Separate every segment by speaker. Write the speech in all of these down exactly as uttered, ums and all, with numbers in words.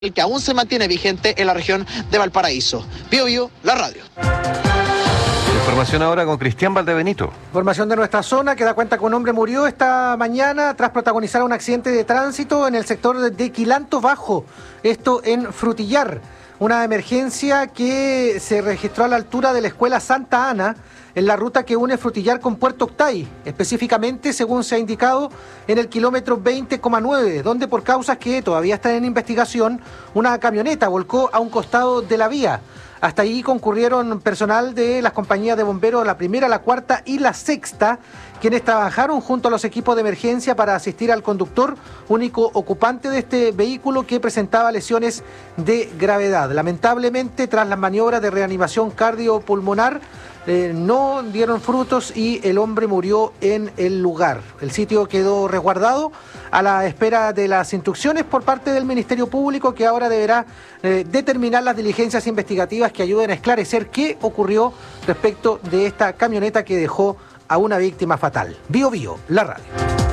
Speaker 1: el que aún se mantiene vigente en la región de Valparaíso. Bio Bio, la radio.
Speaker 2: Información ahora con Cristian Valdebenito.
Speaker 3: Información de nuestra zona que da cuenta que un hombre murió esta mañana tras protagonizar un accidente de tránsito en el sector de Quilanto Bajo, esto en Frutillar. Una emergencia que se registró a la altura de la escuela Santa Ana, en la ruta que une Frutillar con Puerto Octay, específicamente, según se ha indicado, en el kilómetro veinte coma nueve, donde por causas que todavía están en investigación, una camioneta volcó a un costado de la vía. Hasta ahí concurrieron personal de las compañías de bomberos, la primera, la cuarta y la sexta, quienes trabajaron junto a los equipos de emergencia para asistir al conductor, único ocupante de este vehículo que presentaba lesiones de gravedad. Lamentablemente, tras las maniobras de reanimación cardiopulmonar, eh, no dieron frutos y el hombre murió en el lugar. El sitio quedó resguardado a la espera de las instrucciones por parte del Ministerio Público, que ahora deberá eh, determinar las diligencias investigativas que ayuden a esclarecer qué ocurrió respecto de esta camioneta que dejó a una víctima fatal. Bio Bio, la radio.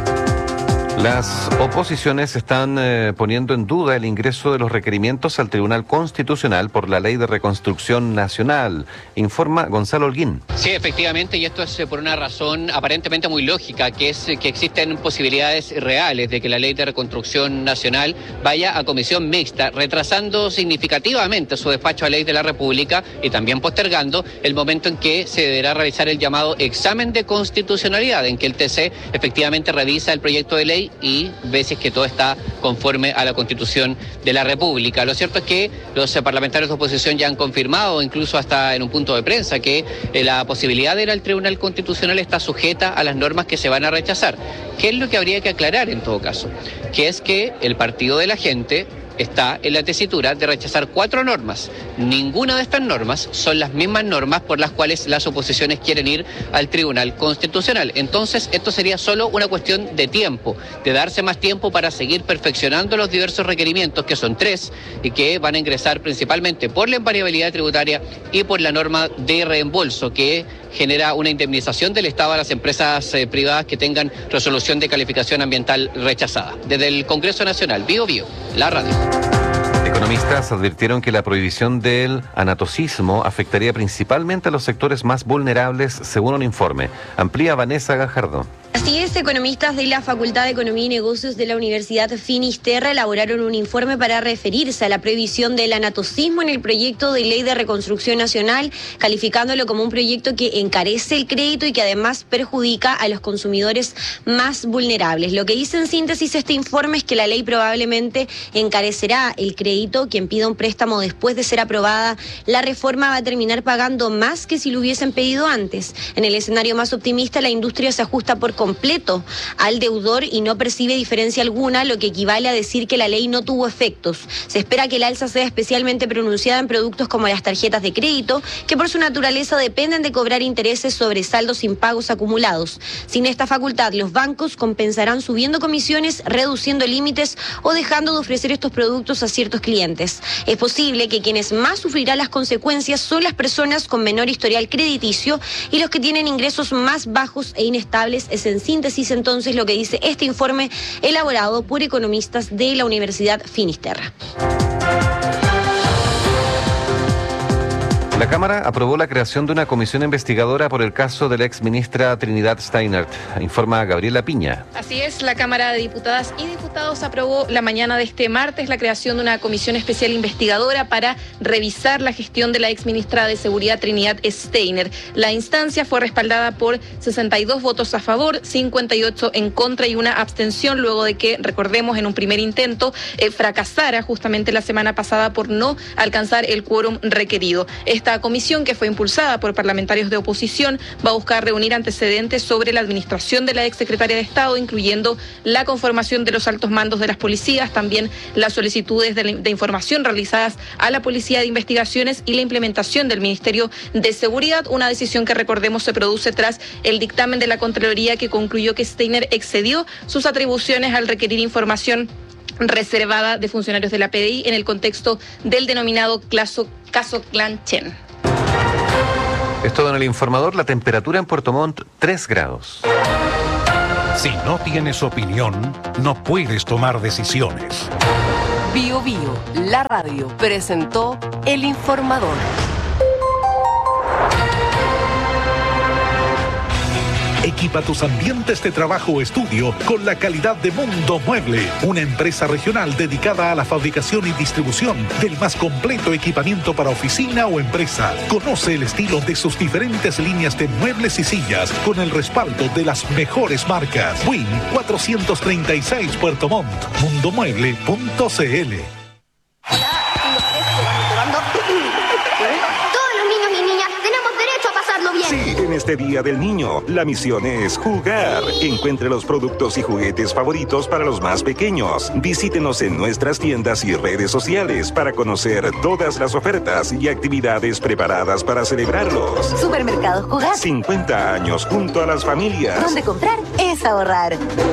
Speaker 2: Las oposiciones están eh, poniendo en duda el ingreso de los requerimientos al Tribunal Constitucional por la Ley de Reconstrucción Nacional, informa Gonzalo Holguín.
Speaker 4: Sí, efectivamente, y esto es por una razón aparentemente muy lógica, que es que existen posibilidades reales de que la Ley de Reconstrucción Nacional vaya a comisión mixta, retrasando significativamente su despacho a Ley de la República y también postergando el momento en que se deberá realizar el llamado examen de constitucionalidad, en que el T C efectivamente revisa el proyecto de ley y ve si es que todo está conforme a la Constitución de la República. Lo cierto es que los parlamentarios de oposición ya han confirmado, incluso hasta en un punto de prensa, que eh, la posibilidad de ir al Tribunal Constitucional está sujeta a las normas que se van a rechazar. ¿Qué es lo que habría que aclarar en todo caso? Que es que el Partido de la Gente está en la tesitura de rechazar cuatro normas. Ninguna de estas normas son las mismas normas por las cuales las oposiciones quieren ir al Tribunal Constitucional. Entonces, esto sería solo una cuestión de tiempo, de darse más tiempo para seguir perfeccionando los diversos requerimientos, que son tres, y que van a ingresar principalmente por la invariabilidad tributaria y por la norma de reembolso, que genera una indemnización del Estado a las empresas eh, privadas que tengan resolución de calificación ambiental rechazada. Desde el Congreso Nacional, Bio Bio, la radio.
Speaker 2: Economistas advirtieron que la prohibición del anatocismo afectaría principalmente a los sectores más vulnerables, según un informe. Amplía Vanessa Gajardo.
Speaker 5: Así es, economistas de la Facultad de Economía y Negocios de la Universidad Finisterra elaboraron un informe para referirse a la prohibición del anatocismo en el proyecto de Ley de Reconstrucción Nacional, calificándolo como un proyecto que encarece el crédito y que además perjudica a los consumidores más vulnerables. Lo que dice en síntesis este informe es que la ley probablemente encarecerá el crédito. Quien pida un préstamo después de ser aprobada la reforma va a terminar pagando más que si lo hubiesen pedido antes. En el escenario más optimista, la industria se ajusta por completo al deudor y no percibe diferencia alguna, lo que equivale a decir que la ley no tuvo efectos. Se espera que el alza sea especialmente pronunciada en productos como las tarjetas de crédito, que por su naturaleza dependen de cobrar intereses sobre saldos impagos acumulados. Sin esta facultad, los bancos compensarán subiendo comisiones, reduciendo límites o dejando de ofrecer estos productos a ciertos clientes. Es posible que quienes más sufrirán las consecuencias son las personas con menor historial crediticio y los que tienen ingresos más bajos e inestables. Es en síntesis entonces lo que dice este informe elaborado por economistas de la Universidad Finisterra.
Speaker 2: La Cámara aprobó la creación de una comisión investigadora por el caso de la exministra Trinidad Steinert, informa Gabriela Piña.
Speaker 6: Así es, la Cámara de Diputadas y Diputados aprobó la mañana de este martes la creación de una comisión especial investigadora para revisar la gestión de la exministra de Seguridad Trinidad Steinert. La instancia fue respaldada por sesenta y dos votos a favor, cincuenta y ocho en contra y una abstención, luego de que, recordemos, en un primer intento eh, fracasara justamente la semana pasada por no alcanzar el quórum requerido. Esta Esta comisión, que fue impulsada por parlamentarios de oposición, va a buscar reunir antecedentes sobre la administración de la exsecretaria de Estado, incluyendo la conformación de los altos mandos de las policías, también las solicitudes de, de información realizadas a la Policía de Investigaciones y la implementación del Ministerio de Seguridad, una decisión que, recordemos, se produce tras el dictamen de la Contraloría que concluyó que Steinert excedió sus atribuciones al requerir información reservada de funcionarios de la P D I en el contexto del denominado caso, caso Clan Chen.
Speaker 2: Es todo en el informador. La temperatura en Puerto Montt, tres grados.
Speaker 7: Si no tienes opinión, no puedes tomar decisiones. Bio Bio, la radio, presentó El Informador.
Speaker 8: Equipa tus ambientes de trabajo o estudio con la calidad de Mundo Mueble, una empresa regional dedicada a la fabricación y distribución del más completo equipamiento para oficina o empresa. Conoce el estilo de sus diferentes líneas de muebles y sillas con el respaldo de las mejores marcas. Win cuatrocientos treinta y seis Puerto Montt, mundomueble punto cl.
Speaker 9: Sí, en este Día del Niño, la misión es jugar. Encuentre los productos y juguetes favoritos para los más pequeños. Visítenos en nuestras tiendas y redes sociales para conocer todas las ofertas y actividades preparadas para celebrarlos.
Speaker 10: Supermercados Jugar.
Speaker 9: cincuenta años junto a las familias.
Speaker 10: Donde comprar es ahorrar.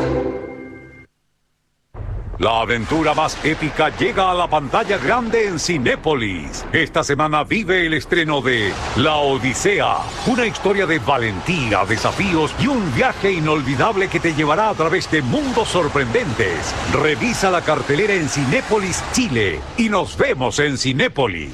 Speaker 11: La aventura más épica llega a la pantalla grande en Cinépolis. Esta semana vive el estreno de La Odisea, una historia de valentía, desafíos y un viaje inolvidable que te llevará a través de mundos sorprendentes. Revisa la cartelera en Cinépolis Chile y nos vemos en Cinépolis.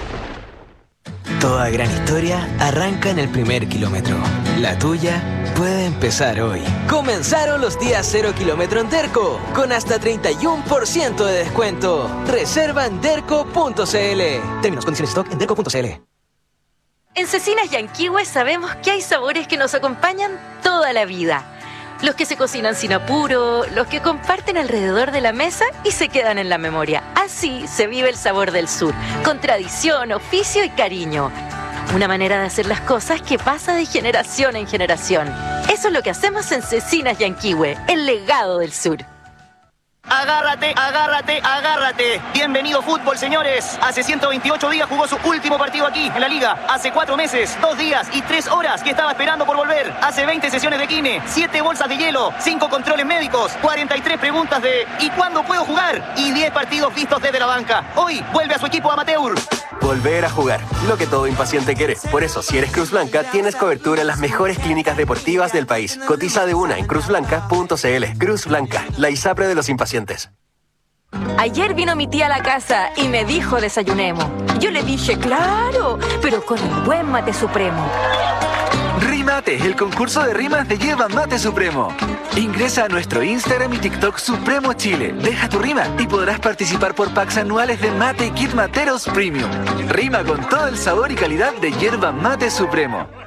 Speaker 12: Toda gran historia arranca en el primer kilómetro. La tuya puede empezar hoy. Comenzaron los días cero kilómetro en Derco, con hasta treinta y uno por ciento de descuento. Reserva en derco punto cl. Términos, condiciones, stock en derco punto cl.
Speaker 13: En Cecinas Yanquihue sabemos que hay sabores que nos acompañan toda la vida. Los que se cocinan sin apuro, los que comparten alrededor de la mesa y se quedan en la memoria. Así se vive el sabor del sur, con tradición, oficio y cariño. Una manera de hacer las cosas que pasa de generación en generación. Eso es lo que hacemos en Cecinas Yanquihue, el legado del sur.
Speaker 14: Agárrate, agárrate, agárrate. Bienvenido fútbol, señores. Hace ciento veintiocho días jugó su último partido aquí, en la Liga. Hace cuatro meses, dos días y tres horas que estaba esperando por volver. Hace veinte sesiones de kine, siete bolsas de hielo, cinco controles médicos, cuarenta y tres preguntas de ¿y cuándo puedo jugar? Y diez partidos vistos desde la banca. Hoy vuelve a su equipo amateur.
Speaker 15: Volver a jugar, lo que todo impaciente quiere. Por eso, si eres Cruz Blanca, tienes cobertura en las mejores clínicas deportivas del país. Cotiza de una en cruz blanca punto cl. Cruz Blanca, la ISAPRE de los impacientes.
Speaker 13: Ayer vino mi tía a la casa y me dijo desayunemos. Yo le dije, claro, pero con un buen mate supremo.
Speaker 16: Rimate, el concurso de rimas de Yerba Mate Supremo. Ingresa a nuestro Instagram y TikTok Supremo Chile. Deja tu rima y podrás participar por packs anuales de mate y kit materos premium. Rima con todo el sabor y calidad de Yerba Mate Supremo.